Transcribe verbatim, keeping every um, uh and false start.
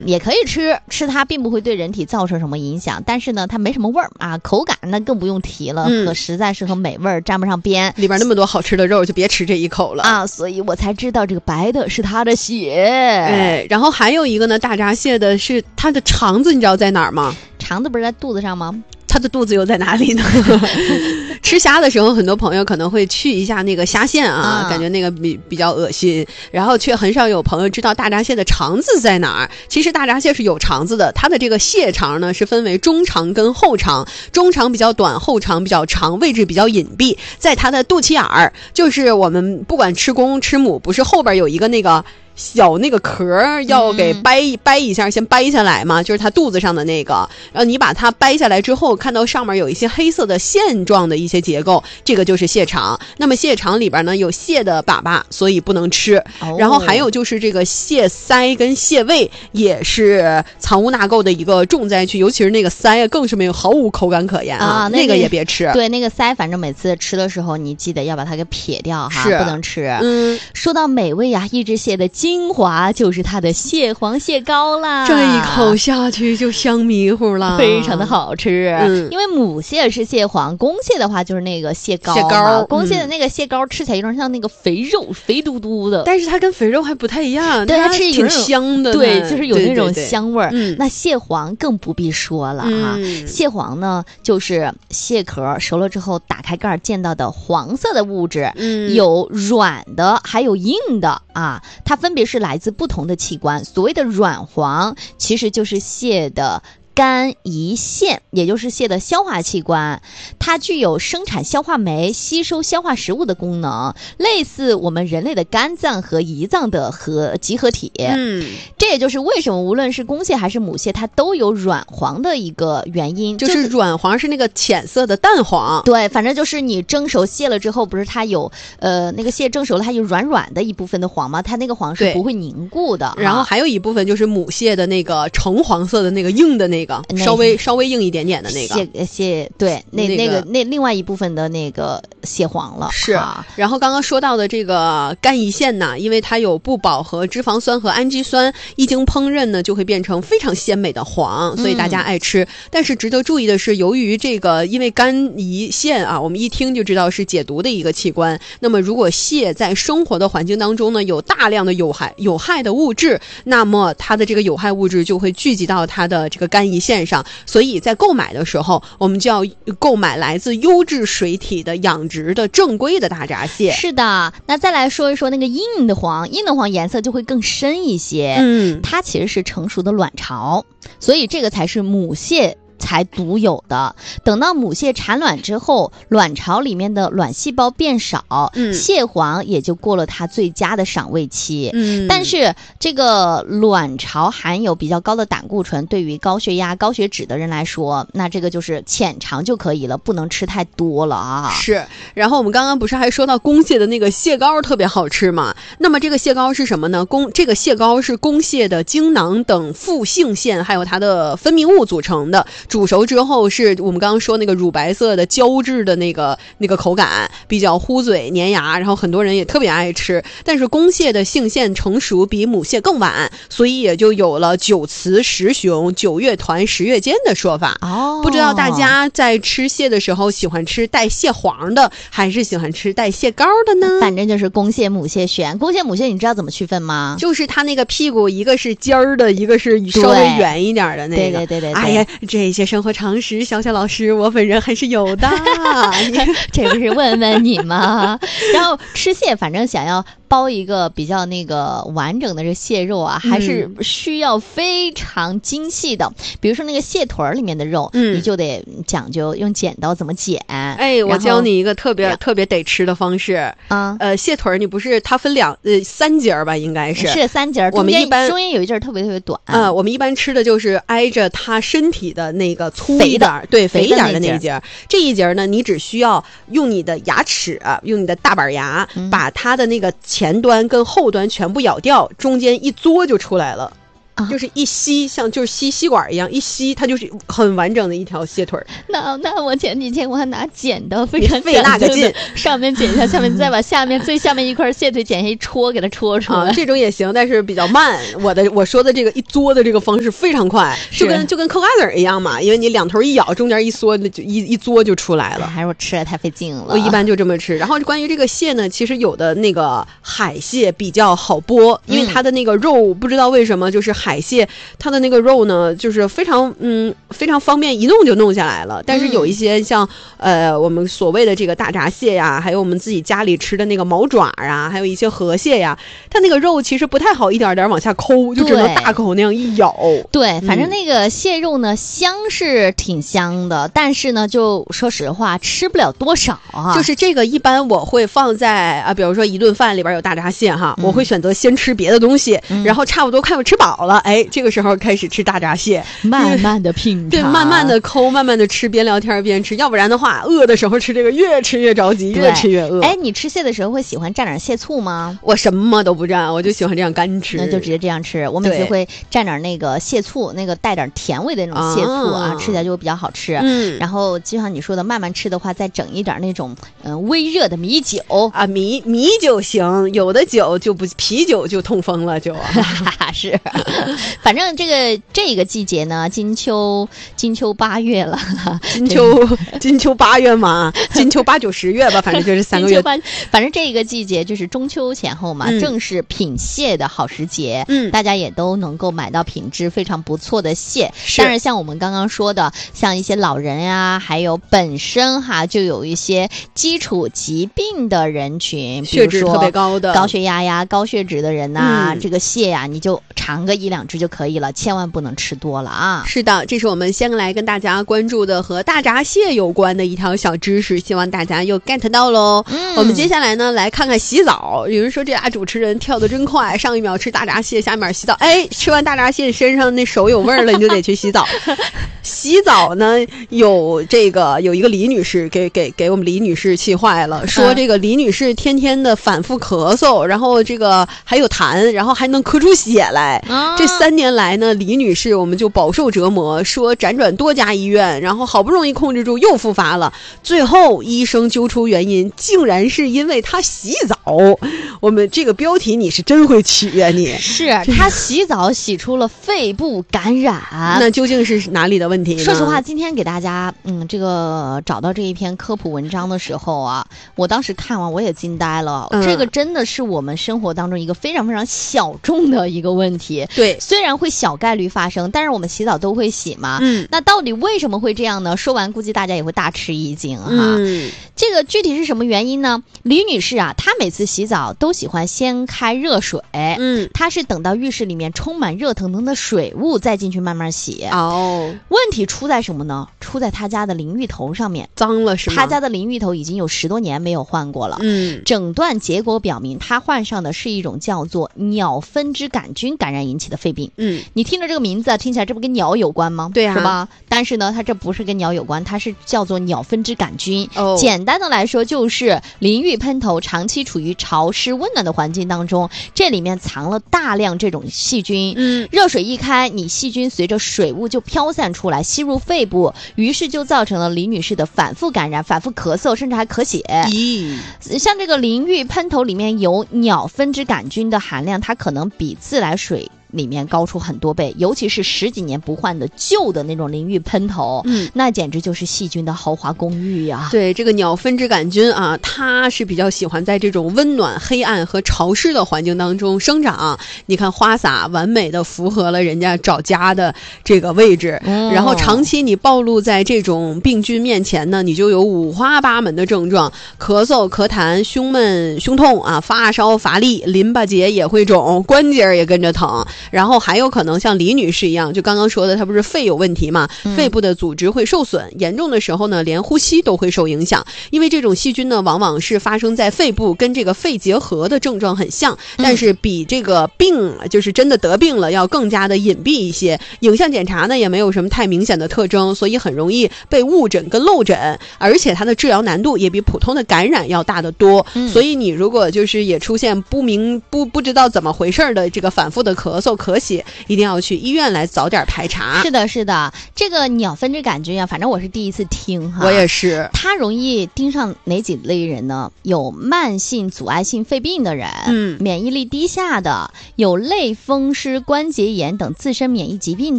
也可以吃，吃它并不会对人体造成什么影响，但是呢，它没什么味儿啊，口感那更不用提了， 嗯、 和实在是和美味儿沾不上边。 里边那么多好吃的肉，就别吃这一口了啊！所以我才知道这个白的是它的血。 哎，然后还有一个呢，大闸蟹的是它的肠子，你知道在哪儿吗？ 肠子不是在肚子上吗？ 它的肚子又在哪里呢？吃虾的时候，很多朋友可能会去一下那个虾线啊，啊感觉那个比比较恶心，然后却很少有朋友知道大闸蟹的肠子在哪儿。其实大闸蟹是有肠子的，它的这个蟹肠呢是分为中肠跟后肠，中肠比较短，后肠比较长，位置比较隐蔽，在它的肚脐眼儿，就是我们不管吃公吃母，不是后边有一个那个小那个壳要给掰、嗯、掰一下，先掰下来嘛，就是它肚子上的那个，然后你把它掰下来之后，看到上面有一些黑色的线状的一些结构，这个就是蟹肠。那么蟹肠里边呢有蟹的粑粑，所以不能吃、哦、然后还有就是这个蟹腮跟蟹胃也是藏污纳垢的一个重灾区，尤其是那个腮更是没有毫无口感可言 啊, 啊、那个、那个也别吃。 对，那个腮反正每次吃的时候你记得要把它给撇掉哈，不能吃。 嗯， 说到美味啊，一只蟹的精华就是它的蟹黄蟹膏啦， 这一口下去就香迷糊了， 非常的好吃、 嗯、 因为母蟹是蟹黄，公蟹的话就是那个蟹膏蟹膏， 公蟹的那个蟹膏吃起来有点像那个肥肉，肥嘟嘟的， 但是它跟肥肉还不太一样， 对，它吃挺香的， 对，就是有那种香味儿。 嗯， 那蟹黄更不必说了啊、嗯、蟹黄呢就是蟹壳熟了之后打开盖见到的黄色的物质， 嗯， 有软的还有硬的啊，它分别是来自不同的器官。所谓的软黄其实就是蟹的肝胰腺，也就是蟹的消化器官，它具有生产消化酶、吸收消化食物的功能，类似我们人类的肝脏和胰脏的合集合体。 嗯， 这也就是为什么无论是公蟹还是母蟹，它都有软黄的一个原因， 就是软黄是那个浅色的淡黄。 对，反正就是你蒸熟蟹了之后，不是它有呃那个蟹蒸熟了，它有软软的一部分的黄吗？它那个黄是不会凝固的。 然后还有一部分就是母蟹的那个橙黄色的那个硬的那个。那个稍微稍微硬一点点的那个蟹蟹，对，那那个那另外一部分的那个蟹黄了是、 啊。 然后刚刚说到的这个肝胰腺呢，因为它有不饱和脂肪酸和氨基酸，一经烹饪呢就会变成非常鲜美的黄，所以大家爱吃、嗯、但是值得注意的是，由于这个因为肝胰腺啊，我们一听就知道是解毒的一个器官，那么如果蟹在生活的环境当中呢有大量的有害有害的物质，那么它的这个有害物质就会聚集到它的这个肝胰腺上，所以在购买的时候我们就要购买来自优质水体的养殖的正规的大闸蟹。 是的，那再来说一说那个硬的黄，硬的黄颜色就会更深一些， 嗯， 它其实是成熟的卵巢，所以这个才是母蟹才独有的。等到母蟹产卵之后，卵巢里面的卵细胞变少， 嗯， 蟹黄也就过了它最佳的赏味期。 嗯， 但是这个卵巢含有比较高的胆固醇，对于高血压、高血脂的人来说，那这个就是浅尝就可以了，不能吃太多了啊。 是。然后我们刚刚不是还说到公蟹的那个蟹膏特别好吃吗？那么这个蟹膏是什么呢？公这个蟹膏是公蟹的精囊等副性腺还有它的分泌物组成的。煮熟之后是我们刚刚说那个乳白色的胶质的那个那个口感，比较糊嘴粘牙，然后很多人也特别爱吃。但是公蟹的性腺成熟比母蟹更晚，所以也就有了九雌十雄、九月团十月间的说法。 哦， 不知道大家在吃蟹的时候喜欢吃带蟹黄的还是喜欢吃带蟹膏的呢？ 反正就是公蟹母蟹选。公蟹母蟹你知道怎么区分吗？ 就是它那个屁股一个是尖儿的，一个是稍微圆一点的那个。 对对对 对, 对。 哎呀，这些生活常识，小小老师我本人还是有的。 这不是问问你吗？然后吃蟹，反正想要包一个比较那个完整的这蟹肉啊，还是需要非常精细的。嗯、比如说那个蟹腿里面的肉，嗯，你就得讲究用剪刀怎么剪。 哎，我教你一个特别特别得吃的方式啊。呃，蟹腿你不是它分两呃三节吧？应该是是三节， 我们一般中间有一节特别特别短。 啊、呃，我们一般吃的就是挨着它身体的那个粗一点，对，肥一点的那一节。这一节呢，你只需要用你的牙齿，用你的大板牙，嗯、把它的那个前端跟后端全部咬掉，中间一嘬就出来了。 啊、 就是一吸，像就是吸吸管一样，一吸它就是很完整的一条蟹腿。 那那我前几天我还拿剪刀非常费那个劲， 上面剪一下，下面再把下面最下面一块蟹腿剪下一戳，给它戳出来、 啊。这种也行，但是比较慢。我的我说的这个一嘬的这个方式非常快，就跟就跟嗑瓜子儿一样嘛，因为你两头一咬，中间一缩，就一一嘬就出来了。 还是我吃的太费劲了。 我一般就这么吃。然后关于这个蟹呢，其实有的那个海蟹比较好剥，因为它的那个肉、嗯、不知道为什么就是海蟹它的那个肉呢，就是非常嗯非常方便，一弄就弄下来了。但是有一些像、嗯、呃我们所谓的这个大闸蟹呀，还有我们自己家里吃的那个毛爪啊，还有一些河蟹呀，它那个肉其实不太好一点点往下抠，就只能大口那样一咬。 对，反正那个蟹肉呢、嗯、香是挺香的，但是呢就说实话吃不了多少啊。 就是这个一般我会放在啊，比如说一顿饭里边有大闸蟹哈、嗯，我会选择先吃别的东西、嗯，然后差不多快要吃饱了，哎，这个时候开始吃大闸蟹， 慢慢的品尝， 对，慢慢的抠，慢慢的吃，边聊天边吃，要不然的话，饿的时候吃这个越吃越着急，越吃越饿。 哎，你吃蟹的时候会喜欢蘸点蟹醋吗？ 我什么都不蘸，我就喜欢这样干吃。 那就直接这样吃。我每次会蘸点那个蟹醋，那个带点甜味的那种蟹醋啊，啊吃起来就比较好吃。嗯，然后就像你说的，慢慢吃的话，再整一点那种嗯、呃、微热的米酒啊，米米酒行，有的酒就不啤酒就痛风了就。 是，反正这个这个季节呢，金秋金秋八月了， 金秋金秋八月嘛，金秋八九十月吧，反正就是三个月。 反正这个季节就是中秋前后嘛，嗯、正是品蟹的好时节。嗯，大家也都能够买到品质非常不错的蟹。当然，像我们刚刚说的，像一些老人呀、啊，还有本身哈就有一些基础疾病的人群，比如说血脂特别高的、 高血压呀、高血脂的人呐、啊嗯，这个蟹呀、啊，你就尝个一两只就可以了，千万不能吃多了啊。 是的，这是我们先来跟大家关注的和大闸蟹有关的一条小知识，希望大家又 get 到喽。嗯，我们接下来呢来看看洗澡。有人说这俩主持人跳得真快，上一秒吃大闸蟹，下一秒洗澡。哎，吃完大闸蟹身上那手有味儿了，你就得去洗澡。洗澡呢，有这个有一个李女士给给给我们李女士气坏了，说这个李女士天天的反复咳嗽，然后这个还有痰，然后还能咳出血来。啊、这三年来呢，李女士我们就饱受折磨，说辗转多家医院，然后好不容易控制住又复发了，最后医生揪出原因，竟然是因为她洗澡。我们这个标题你是真会取啊你！ 是她洗澡洗出了肺部感染， 那究竟是哪里的问题呢？ 说实话，今天给大家嗯这个找到这一篇科普文章的时候啊，我当时看完我也惊呆了、嗯，这个真的是我们生活当中一个非常非常小众的一个问题。 对， 虽然会小概率发生，但是我们洗澡都会洗嘛。嗯，那到底为什么会这样呢？说完估计大家也会大吃一惊哈。嗯，这个具体是什么原因呢？李女士啊，她每次洗澡都喜欢先开热水，嗯，她是等到浴室里面充满热腾腾的水雾再进去慢慢洗。哦，问题出在什么呢？出在她家的淋浴头上面， 脏了是吗？ 她家的淋浴头已经有十多年没有换过了。嗯，诊断结果表明，她患上的是一种叫做鸟分支杆菌感染引起的肺病。嗯，你听着这个名字听起来这不跟鸟有关吗？ 对啊， 是吧？但是呢，它这不是跟鸟有关，它是叫做鸟分支杆菌。哦，简单的来说就是淋浴喷头长期处于潮湿温暖的环境当中，这里面藏了大量这种细菌。嗯，热水一开，你细菌随着水雾就飘散出来，吸入肺部，于是就造成了李女士的反复感染、反复咳嗽，甚至还咳血。咦，像这个淋浴喷头里面有鸟分支杆菌的含量，它可能比自来水里面高出很多倍，尤其是十几年不换的旧的那种淋浴喷头，嗯，那简直就是细菌的豪华公寓呀、啊。 对，这个鸟分支杆菌啊，它是比较喜欢在这种温暖、黑暗和潮湿的环境当中生长。你看花洒完美的符合了人家找家的这个位置，嗯、然后长期你暴露在这种病菌面前呢，你就有五花八门的症状：咳嗽、咳痰、胸闷、胸痛啊，发烧、乏力，淋巴结也会肿，关节也跟着疼。然后还有可能像李女士一样，就刚刚说的，她不是肺有问题嘛、嗯、肺部的组织会受损，严重的时候呢连呼吸都会受影响。因为这种细菌呢往往是发生在肺部，跟这个肺结核的症状很像，但是比这个病就是真的得病了要更加的隐蔽一些，影像检查呢也没有什么太明显的特征，所以很容易被误诊跟漏诊，而且它的治疗难度也比普通的感染要大得多、嗯、所以你如果就是也出现不明不不知道怎么回事的这个反复的咳嗽嗽、咳血，一定要去医院来早点排查。 是的，是的，这个鸟分支杆菌啊，反正我是第一次听哈。 我也是。 它容易盯上哪几类人呢？有慢性阻碍性肺病的人，嗯，免疫力低下的，有类风湿关节炎等自身免疫疾病的。